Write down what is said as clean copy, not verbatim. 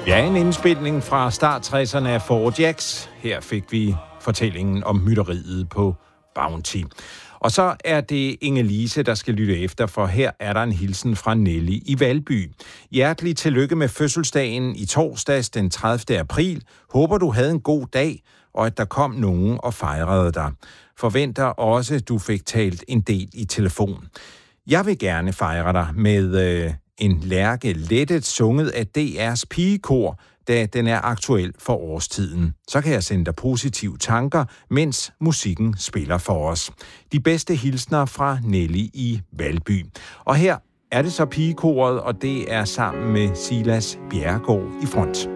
Ja, en indspilning fra start 60'erne af Four Jacks. Her fik vi fortællingen om mytteriet på Bounty. Og så er det Inge-Lise, der skal lytte efter, for her er der en hilsen fra Nelly i Valby. Hjertelig tillykke med fødselsdagen i torsdags den 30. april. Håber, du havde en god dag, og at der kom nogen og fejrede dig. Forventer også, du fik talt en del i telefon. Jeg vil gerne fejre dig med en Lærke Lettet sunget af DR's pigekor, da den er aktuel for årstiden. Så kan jeg sende dig positive tanker, mens musikken spiller for os. De bedste hilsner fra Nelly i Valby. Og her er det så pigekoret, og det er sammen med Silas Bjerregaard i front.